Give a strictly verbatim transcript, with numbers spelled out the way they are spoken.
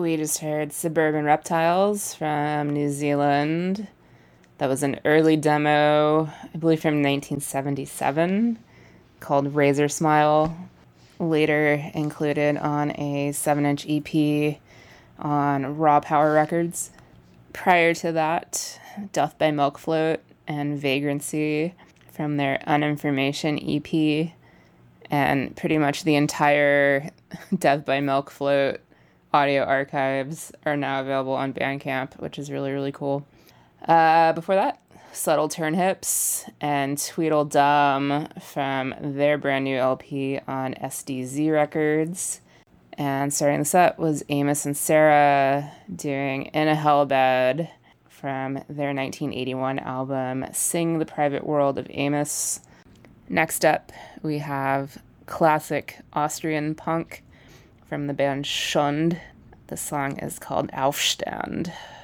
we just heard Suburban Reptiles from New Zealand. That was an early demo, I believe from nineteen seventy-seven, called Razor Smile. Later included on a seven inch E P on Raw Power Records. Prior to that, Death by Milk Float and Vagrancy from their Uninformation E P. And pretty much the entire Death by Milk Float audio archives are now available on Bandcamp, which is really, really cool. Uh, before that, Subtle Turnhips and Tweedledum from their brand new L P on S D Z Records. And starting the set was Amos and Sarah doing In a Hellbed from their nineteen eighty-one album Sing the Private World of Amos. Next up, we have classic Austrian punk from the band Schund. The song is called Aufstand.